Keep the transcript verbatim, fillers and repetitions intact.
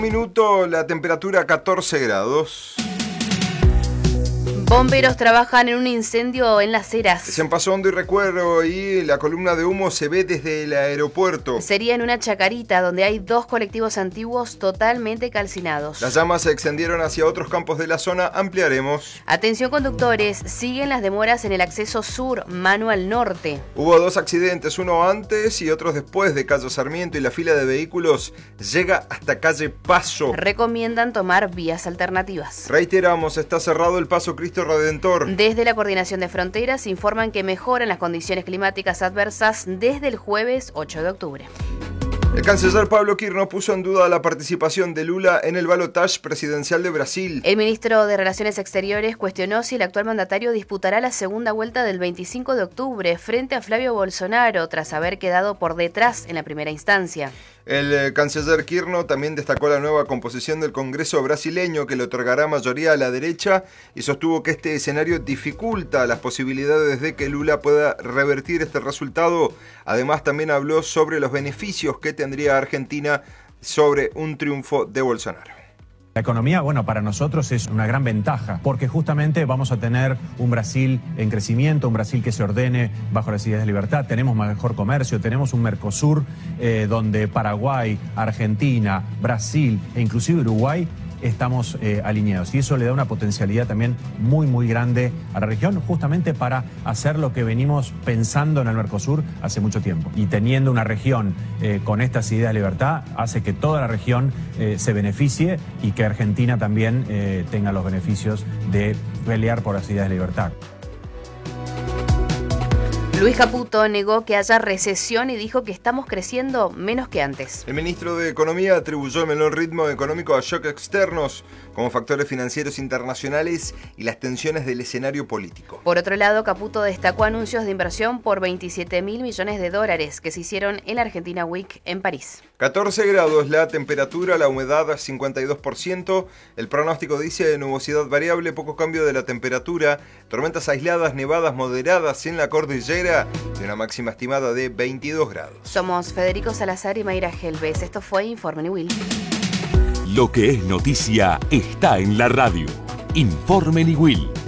Minuto, la temperatura catorce grados. Bomberos trabajan en un incendio en Las Heras. Es en Paso Hondo y Recuerdo y la columna de humo se ve desde el aeropuerto. Sería en una chacarita donde hay dos colectivos antiguos totalmente calcinados. Las llamas se extendieron hacia otros campos de la zona. Ampliaremos. Atención conductores, siguen las demoras en el acceso sur, mano al norte. Hubo dos accidentes, uno antes y otros después de Calle Sarmiento, y la fila de vehículos llega hasta calle Paso. Recomiendan tomar vías alternativas. Reiteramos, está cerrado el Paso Cristo Redentor. Desde la Coordinación de Fronteras informan que mejoran las condiciones climáticas adversas desde el jueves ocho de octubre. El canciller Pablo Quirno puso en duda la participación de Lula en el balotaje presidencial de Brasil. El ministro de Relaciones Exteriores cuestionó si el actual mandatario disputará la segunda vuelta del veinticinco de octubre frente a Flavio Bolsonaro tras haber quedado por detrás en la primera instancia. El eh, canciller Quirno también destacó la nueva composición del Congreso brasileño que le otorgará mayoría a la derecha y sostuvo que este escenario dificulta las posibilidades de que Lula pueda revertir este resultado. Además, también habló sobre los beneficios que tendría Argentina sobre un triunfo de Bolsonaro. La economía, bueno, para nosotros es una gran ventaja, porque justamente vamos a tener un Brasil en crecimiento, un Brasil que se ordene bajo las ideas de libertad, tenemos mejor comercio, tenemos un Mercosur eh, donde Paraguay, Argentina, Brasil e inclusive Uruguay estamos eh, alineados, y eso le da una potencialidad también muy muy grande a la región, justamente para hacer lo que venimos pensando en el Mercosur hace mucho tiempo. Y teniendo una región eh, con estas ideas de libertad hace que toda la región eh, se beneficie y que Argentina también eh, tenga los beneficios de pelear por las ideas de libertad. Luis Caputo negó que haya recesión y dijo que estamos creciendo menos que antes. El ministro de Economía atribuyó el menor ritmo económico a shocks externos, como factores financieros internacionales y las tensiones del escenario político. Por otro lado, Caputo destacó anuncios de inversión por veintisiete mil millones de dólares que se hicieron en la Argentina Week en París. catorce grados la temperatura, la humedad cincuenta y dos por ciento, el pronóstico dice nubosidad variable, poco cambio de la temperatura, tormentas aisladas, nevadas moderadas en la cordillera y una máxima estimada de veintidós grados. Somos Federico Salazar y Mayra Helves. Esto fue Informe Niwil. Lo que es noticia está en la radio. Informe Niwil.